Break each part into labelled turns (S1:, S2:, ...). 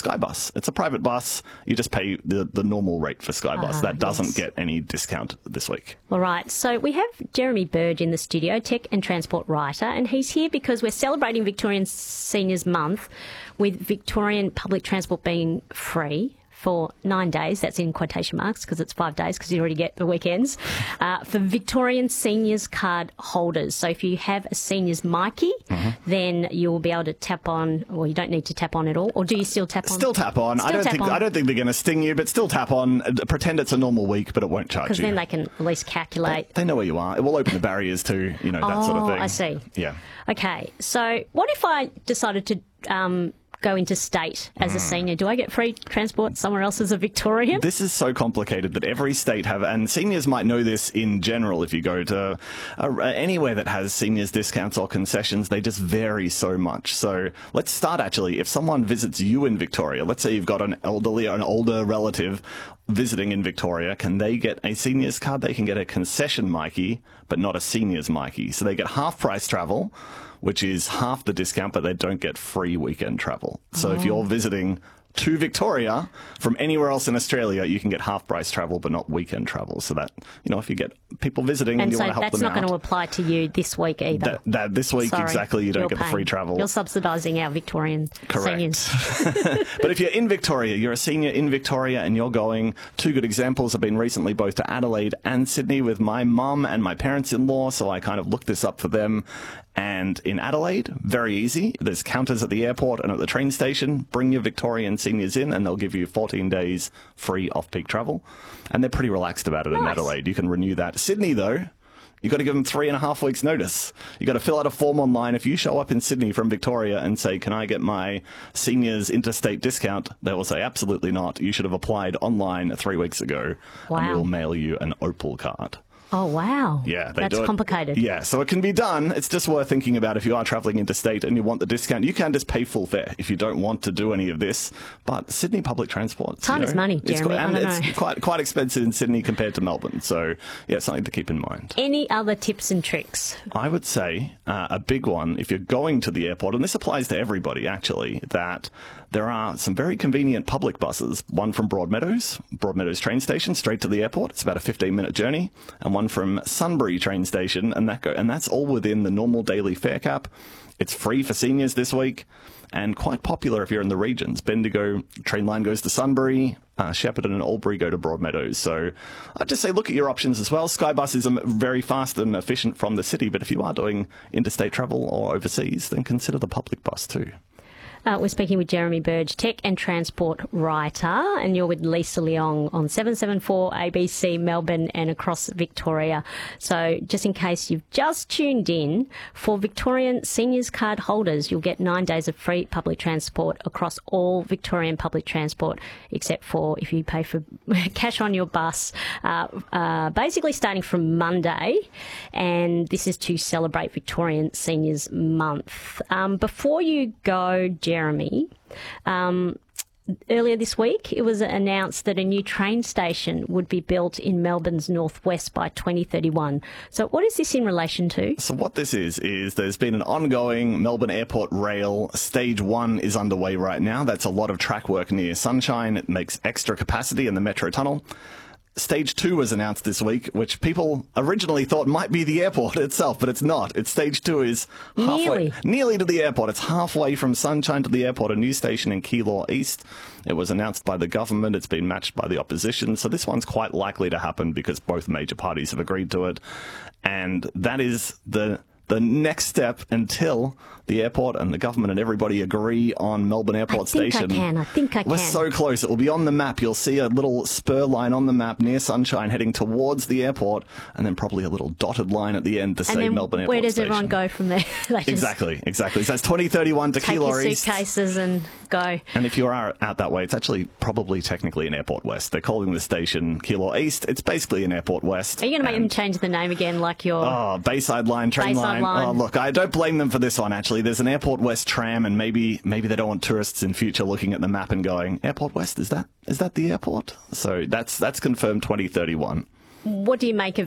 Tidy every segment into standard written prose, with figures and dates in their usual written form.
S1: Skybus. It's a private bus. You just pay the normal rate for Skybus. That doesn't get any discount this week.
S2: All right. So we have Jeremy Burge in the studio, tech and transport writer, and he's here because we're celebrating Victorian Seniors Month with Victorian public transport being free for 9 days. That's in quotation marks because it's 5 days because you already get the weekends, for Victorian Seniors card holders. So if you have a Seniors Mikey, then you'll be able to tap on, well, you don't need to tap on at all. Or do you still tap on?
S1: Still tap on. I don't think they're going to sting you, but still tap on. Pretend it's a normal week, but it won't charge you.
S2: Because then they can at least calculate.
S1: They know where you are. It will open the barriers too, that sort of thing.
S2: I see.
S1: Yeah.
S2: Okay. So what if I decided to go interstate as a senior? Do I get free transport somewhere else as a Victorian?
S1: This is so complicated that every state have, and seniors might know this in general, if you go to anywhere that has seniors discounts or concessions, they just vary so much. So let's start actually, if someone visits you in Victoria, let's say you've got an elderly or an older relative visiting in Victoria, can they get a seniors card? They can get a concession Mikey, but not a seniors Mikey. So they get half price travel, which is half the discount, but they don't get free weekend travel. So if you're visiting to Victoria from anywhere else in Australia, you can get half price travel, but not weekend travel. So that, if you get people visiting and you want to help them out.
S2: And so that's not going to apply to you this week either.
S1: This week, exactly, you don't get the free travel.
S2: You're subsidising our Victorian seniors.
S1: But if you're in Victoria, you're a senior in Victoria and you're going, two good examples have been recently both to Adelaide and Sydney with my mum and my parents-in-law, so I kind of looked this up for them. And in Adelaide, very easy. There's counters at the airport and at the train station. Bring your Victorian seniors in and they'll give you 14 days free off-peak travel. And they're pretty relaxed about it in Adelaide. You can renew that. Sydney, though, you've got to give them 3.5 weeks notice. You've got to fill out a form online. If you show up in Sydney from Victoria and say, can I get my seniors interstate discount? They will say, absolutely not. You should have applied online 3 weeks ago.
S2: Wow.
S1: And we'll mail you an Opal card.
S2: Oh, wow.
S1: Yeah,
S2: that's complicated.
S1: Yeah, so it can be done. It's just worth thinking about if you are travelling interstate and you want the discount. You can just pay full fare if you don't want to do any of this. But Sydney public transport...
S2: Time is money, Jeremy.
S1: It's quite expensive in Sydney compared to Melbourne. So, yeah, something to keep in mind.
S2: Any other tips and tricks?
S1: I would say a big one, if you're going to the airport, and this applies to everybody, actually, that there are some very convenient public buses. One from Broadmeadows train station, straight to the airport. It's about a 15-minute journey. And one from Sunbury train station, and that's all within the normal daily fare cap. It's free for seniors this week, and quite popular if you're in the regions. Bendigo train line goes to Sunbury, Shepparton and Albury go to Broadmeadows. So I'd just say look at your options as well. Skybus is very fast and efficient from the city, but if you are doing interstate travel or overseas, then consider the public bus too.
S2: We're speaking with Jeremy Burge, tech and transport writer, and you're with Lisa Leong on 774 ABC Melbourne and across Victoria. So just in case you've just tuned in, for Victorian seniors card holders, you'll get 9 days of free public transport across all Victorian public transport, except for if you pay for cash on your bus, basically starting from Monday. And this is to celebrate Victorian Seniors Month. Before you go, Jeremy, earlier this week, it was announced that a new train station would be built in Melbourne's northwest by 2031. So what is this in relation to?
S1: So what this is there's been an ongoing Melbourne Airport Rail. Stage 1 is underway right now. That's a lot of track work near Sunshine. It makes extra capacity in the Metro Tunnel. Stage 2 was announced this week, which people originally thought might be the airport itself, but it's not. Stage 2 is nearly to the airport. It's halfway from Sunshine to the airport, a new station in Keilor East. It was announced by the government. It's been matched by the opposition. So this one's quite likely to happen because both major parties have agreed to it. And that is the next step until the airport and the government and everybody agree on Melbourne Airport Station.
S2: I think I can.
S1: We're so close. It will be on the map. You'll see a little spur line on the map near Sunshine heading towards the airport, and then probably a little dotted line at the end to say Melbourne Airport Station.
S2: Where does everyone go from there?
S1: Exactly. So that's 2031 to Keilor East.
S2: Take your suitcases and go.
S1: And if you are out that way, it's actually probably technically an Airport West. They're calling the station Keilor East. It's basically an Airport West.
S2: Are you going to make them change the name again like your...
S1: Oh, Bayside Line, Train Line. Oh, look, I don't blame them for this one, actually. There's an Airport West tram, and maybe they don't want tourists in future looking at the map and going, Airport West, is that the airport? So that's confirmed 2031.
S2: What do you make of it?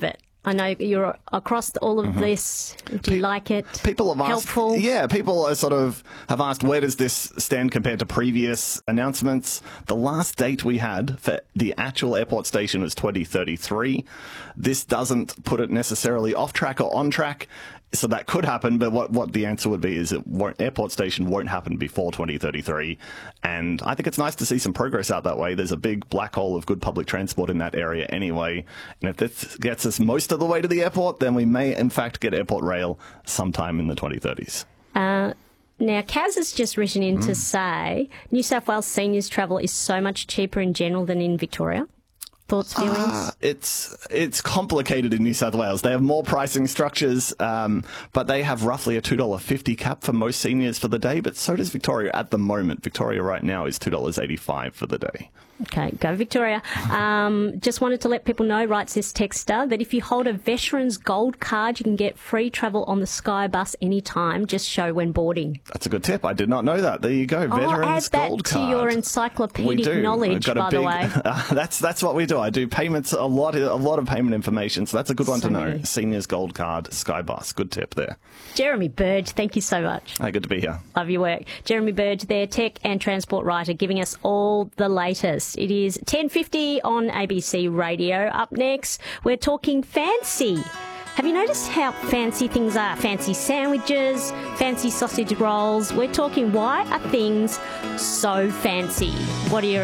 S2: I know you're across all of this. Do you like it?
S1: People have asked,
S2: helpful?
S1: Yeah, people are sort of have asked, where does this stand compared to previous announcements? The last date we had for the actual airport station was 2033. This doesn't put it necessarily off track or on track. So that could happen, but what the answer would be is airport station won't happen before 2033. And I think it's nice to see some progress out that way. There's a big black hole of good public transport in that area anyway. And if this gets us most of the way to the airport, then we may, in fact, get airport rail sometime in the 2030s.
S2: Now, Kaz has just written in to say New South Wales seniors travel is so much cheaper in general than in Victoria. Thoughts, feelings?
S1: It's complicated in New South Wales. They have more pricing structures, but they have roughly a $2.50 cap for most seniors for the day, but so does Victoria at the moment. Victoria right now is $2.85 for the day.
S2: Okay, go Victoria. Just wanted to let people know, writes this texter, that if you hold a Veterans Gold card, you can get free travel on the Sky Bus anytime. Just show when boarding.
S1: That's a good tip. I did not know that. There you go. Veterans Gold card.
S2: Add that to your encyclopedic knowledge, by the way.
S1: That's what we do. I do payments, a lot of payment information, so that's a good one to know.
S2: Many.
S1: Seniors Gold card, Sky Bus. Good tip there.
S2: Jeremy Burge, thank you so much.
S1: Hey, good to be here.
S2: Love your work. Jeremy Burge there, tech and transport writer, giving us all the latest. It is 10:50 on ABC Radio. Up next, we're talking fancy. Have you noticed how fancy things are? Fancy sandwiches, fancy sausage rolls. We're talking, why are things so fancy? What are your